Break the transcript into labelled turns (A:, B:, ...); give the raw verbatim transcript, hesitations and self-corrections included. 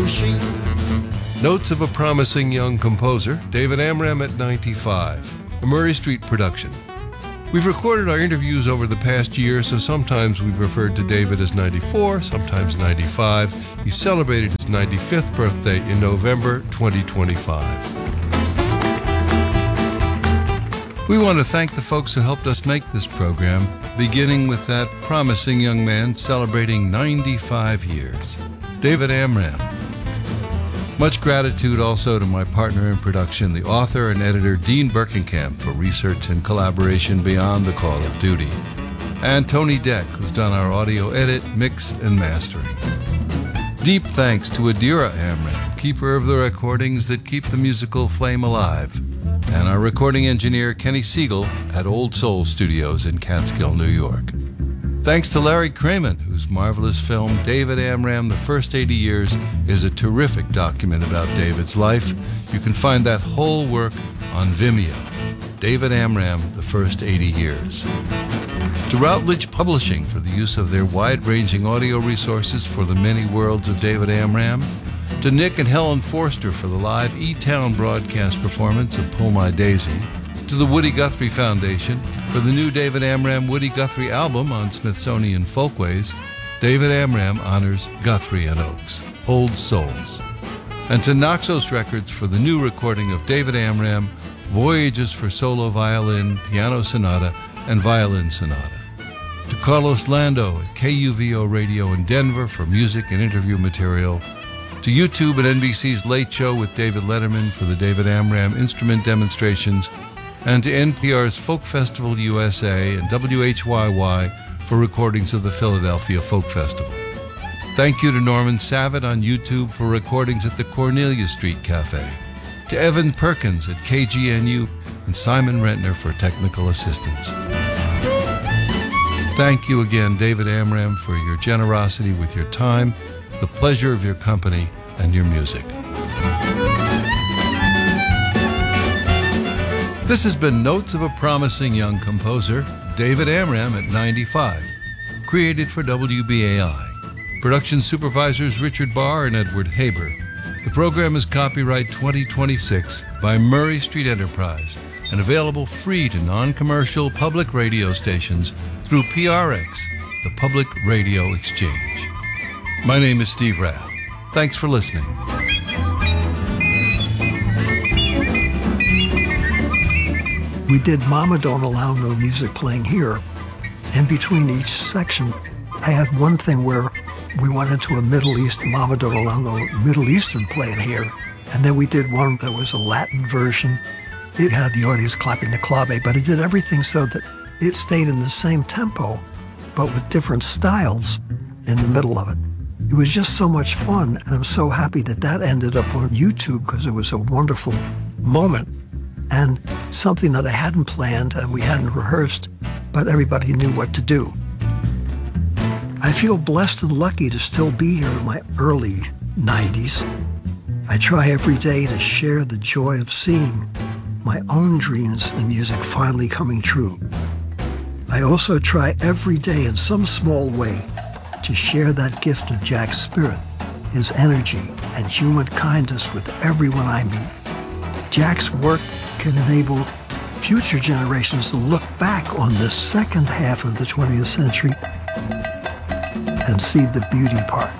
A: sheet.
B: Notes of a Promising Young Composer, David Amram at ninety-five, a Murray Street production. We've recorded our interviews over the past year, so sometimes we've referred to David as ninety-four, sometimes ninety-five. He celebrated his ninety-fifth birthday in November twenty twenty-five. We want to thank the folks who helped us make this program, beginning with that promising young man celebrating ninety-five years, David Amram. Much gratitude also to my partner in production, the author and editor Dean Berkenkamp, for research and collaboration beyond the call of duty, and Tony Deck, who's done our audio edit, mix, and mastering. Deep thanks to Adira Amram, keeper of the recordings that keep the musical flame alive, and our recording engineer Kenny Siegel at Old Soul Studios in Catskill, New York. Thanks to Larry Kramen, whose marvelous film David Amram, The First eighty Years, is a terrific document about David's life. You can find that whole work on Vimeo. David Amram, The First eighty Years. To Routledge Publishing for the use of their wide-ranging audio resources for the many worlds of David Amram. To Nick and Helen Forster for the live E-Town broadcast performance of Pull My Daisy. To the Woody Guthrie Foundation for the new David Amram Woody Guthrie album on Smithsonian Folkways. David Amram honors Guthrie and Oakes, Old Souls. And to Naxos Records for the new recording of David Amram, Voyages for Solo Violin, Piano Sonata, and Violin Sonata. To Carlos Lando at K U V O Radio in Denver for music and interview material. To YouTube and N B C's Late Show with David Letterman for the David Amram instrument demonstrations, and to N P R's Folk Festival U S A and W H Y Y for recordings of the Philadelphia Folk Festival. Thank you to Norman Savitt on YouTube for recordings at the Cornelia Street Cafe, to Evan Perkins at K G N U, and Simon Rentner for technical assistance. Thank you again, David Amram, for your generosity with your time, the pleasure of your company, and your music. This has been Notes of a Promising Young Composer, David Amram at ninety-five, created for W B A I. Production supervisors Richard Barr and Edward Haber. The program is copyright twenty twenty-six by Murray Street Enterprise and available free to non-commercial public radio stations through P R X, the Public Radio Exchange. My name is Steve Rath. Thanks for listening.
C: We did Mama Don't Allow No Music Playing Here. In between each section, I had one thing where we went into a Middle East, Mama Don't Allow No Middle Eastern Playing Here. And then we did one that was a Latin version. It had the audience clapping the clave, but it did everything so that it stayed in the same tempo, but with different styles in the middle of it. It was just so much fun, and I'm so happy that that ended up on YouTube because it was a wonderful moment and something that I hadn't planned and we hadn't rehearsed, but everybody knew what to do. I feel blessed and lucky to still be here in my early nineties. I try every day to share the joy of seeing my own dreams in music finally coming true. I also try every day in some small way to share that gift of Jack's spirit, his energy, and human kindness with everyone I meet. Jack's work can enable future generations to look back on the second half of the twentieth century and see the beauty part.